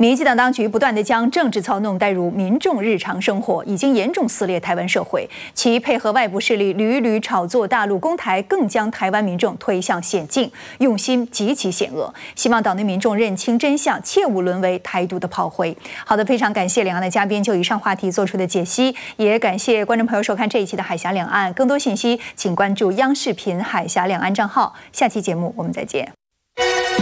民进党当局不断地将政治操弄带入民众日常生活，已经严重撕裂台湾社会。其配合外部势力屡屡炒作大陆攻台，更将台湾民众推向险境，用心极其险恶。希望岛内民众认清真相，切勿沦为台独的炮灰。好的，非常感谢两岸的嘉宾就以上话题做出的解析，也感谢观众朋友收看这一期的海峡两岸。更多信息，请关注央视频海峡两岸账号。下期节目我们再见。